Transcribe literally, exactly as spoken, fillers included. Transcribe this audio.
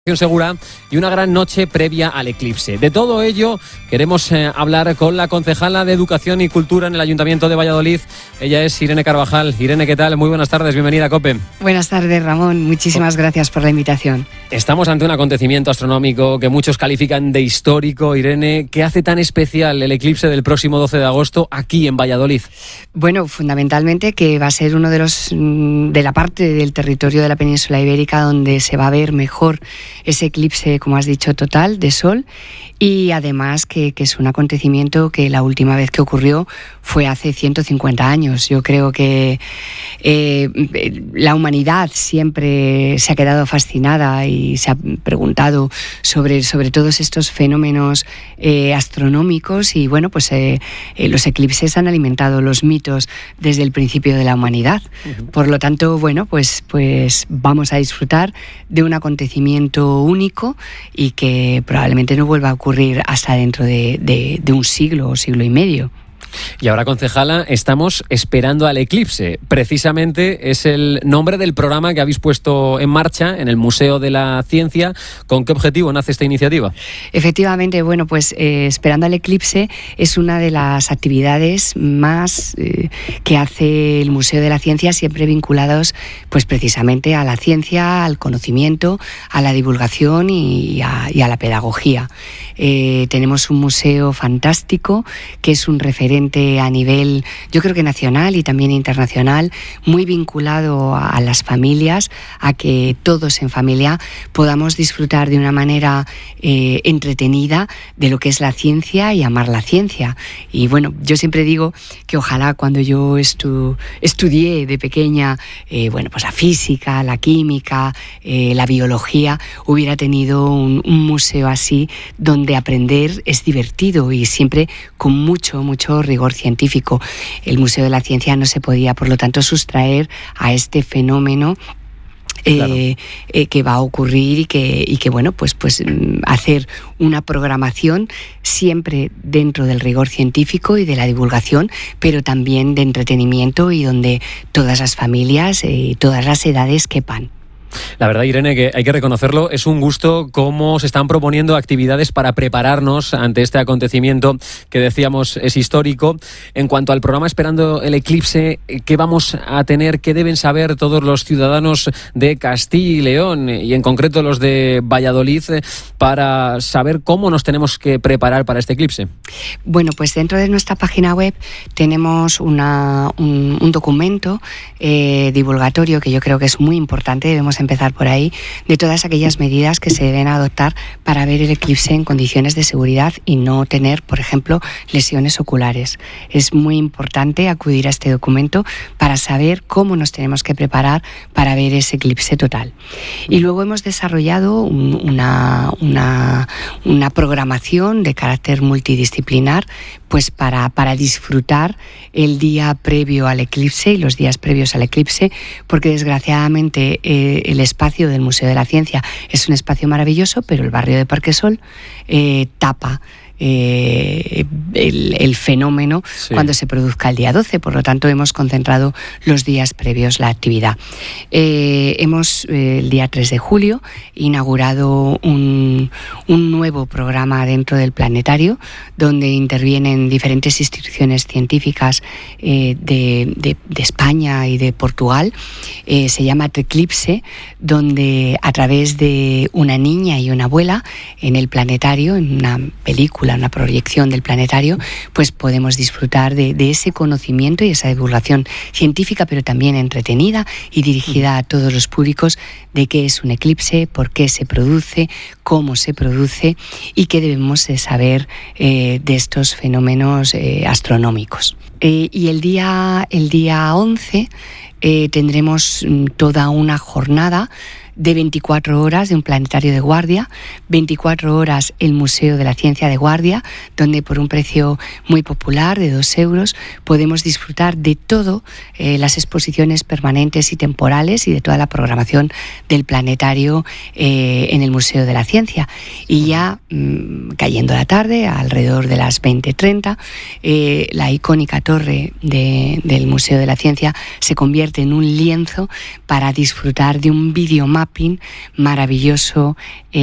Segura y una gran noche previa al eclipse. De todo ello queremos eh, hablar con la concejala de Educación y Cultura en el Ayuntamiento de Valladolid. Ella es Irene Carvajal. Irene, ¿qué tal? Muy buenas tardes, bienvenida a COPE. Buenas tardes, Ramón. Muchísimas gracias por la invitación. Estamos ante un acontecimiento astronómico que muchos califican de histórico. Irene, ¿qué hace tan especial el eclipse del próximo doce de agosto aquí en Valladolid? Bueno, fundamentalmente que va a ser uno de los de la parte del territorio de la península ibérica donde se va a ver mejor ese eclipse, como has dicho, total de sol, y además que, que es un acontecimiento que la última vez que ocurrió fue hace ciento cincuenta años. Yo creo que eh, la humanidad siempre se ha quedado fascinada y se ha preguntado sobre, sobre todos estos fenómenos eh, astronómicos, y bueno, pues eh, eh, los eclipses han alimentado los mitos desde el principio de la humanidad. Uh-huh. Por lo tanto, bueno, pues, pues vamos a disfrutar de un acontecimiento único y que probablemente no vuelva a ocurrir hasta dentro de, de, de un siglo o siglo y medio. Y ahora, concejala, estamos esperando al eclipse. Precisamente es el nombre del programa que habéis puesto en marcha en el Museo de la Ciencia. ¿Con qué objetivo nace esta iniciativa? Efectivamente, bueno, pues eh, esperando al eclipse es una de las actividades más eh, que hace el Museo de la Ciencia, siempre vinculados pues precisamente a la ciencia, al conocimiento, a la divulgación y a, y a la pedagogía. Eh, tenemos un museo fantástico que es un referente a nivel, yo creo que nacional y también internacional, muy vinculado a, a las familias, a que todos en familia podamos disfrutar de una manera eh, entretenida de lo que es la ciencia y amar la ciencia. Y bueno, yo siempre digo que ojalá cuando yo estu- estudié de pequeña, eh, bueno, pues la física, la química, eh, la biología, hubiera tenido un, un museo así donde aprender es divertido y siempre con mucho, mucho rigor científico. El Museo de la Ciencia no se podía, por lo tanto, sustraer a este fenómeno Eh, claro. eh, que va a ocurrir y que, y que bueno, pues, pues hacer una programación siempre dentro del rigor científico y de la divulgación, pero también de entretenimiento y donde todas las familias y eh, todas las edades quepan. La verdad, Irene, que hay que reconocerlo, es un gusto cómo se están proponiendo actividades para prepararnos ante este acontecimiento que decíamos es histórico. En cuanto al programa Esperando el Eclipse, ¿qué vamos a tener? ¿Qué deben saber todos los ciudadanos de Castilla y León y en concreto los de Valladolid para saber cómo nos tenemos que preparar para este eclipse? Bueno, pues dentro de nuestra página web tenemos una, un, un documento eh, divulgatorio que yo creo que es muy importante, debemos empezar por ahí, de todas aquellas medidas que se deben adoptar para ver el eclipse en condiciones de seguridad y no tener, por ejemplo, lesiones oculares. Es muy importante acudir a este documento para saber cómo nos tenemos que preparar para ver ese eclipse total. Y luego hemos desarrollado un, una, una, una programación de carácter multidisciplinar pues para, para disfrutar el día previo al eclipse y los días previos al eclipse, porque desgraciadamente eh, el espacio del Museo de la Ciencia es un espacio maravilloso, pero el barrio de Parquesol eh, tapa Eh, el, el fenómeno sí. cuando se produzca el día doce. Por lo tanto, hemos concentrado los días previos la actividad. Eh, hemos, eh, el día tres de julio, inaugurado un, un nuevo programa dentro del planetario, donde intervienen diferentes instituciones científicas eh, de, de, de España y de Portugal. Eh, se llama Teclipse, donde a través de una niña y una abuela en el planetario, en una película, una proyección del planetario, pues podemos disfrutar de, de ese conocimiento y esa divulgación científica, pero también entretenida y dirigida a todos los públicos de qué es un eclipse, por qué se produce, cómo se produce y qué debemos de saber eh, de estos fenómenos eh, astronómicos. Eh, y el día, el día once eh, tendremos toda una jornada de veinticuatro horas de un planetario de guardia, veinticuatro horas el Museo de la Ciencia de guardia, donde por un precio muy popular de dos euros podemos disfrutar de todo, eh, las exposiciones permanentes y temporales y de toda la programación del planetario eh, en el Museo de la Ciencia. Y ya mmm, cayendo la tarde, alrededor de las veinte treinta, eh, la icónica torre de, del Museo de la Ciencia se convierte en un lienzo para disfrutar de un videomapa mapping maravilloso.